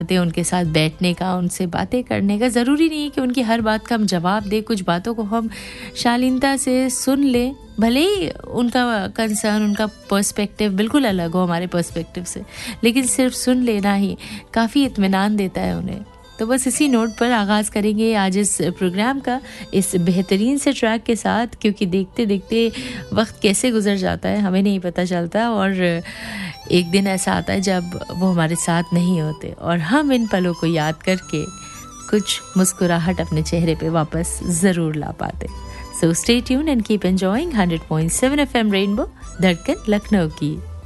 उनके साथ बैठने का, उनसे बातें करने का। ज़रूरी नहीं है कि उनकी हर बात का हम जवाब दें, कुछ बातों को हम शालीनता से सुन लें, भले ही उनका कंसर्न, उनका पर्सपेक्टिव बिल्कुल अलग हो हमारे पर्सपेक्टिव से, लेकिन सिर्फ सुन लेना ही काफ़ी इत्मीनान देता है उन्हें। तो बस इसी नोट पर आगाज़ करेंगे आज इस प्रोग्राम का, इस बेहतरीन से ट्रैक के साथ, क्योंकि देखते देखते वक्त कैसे गुजर जाता है हमें नहीं पता चलता, और एक दिन ऐसा आता है जब वो हमारे साथ नहीं होते और हम इन पलों को याद करके कुछ मुस्कुराहट अपने चेहरे पे वापस ज़रूर ला पाते। So stay tuned and keep enjoying 100.7 FM Rainbow, धड़कन लखनऊ की।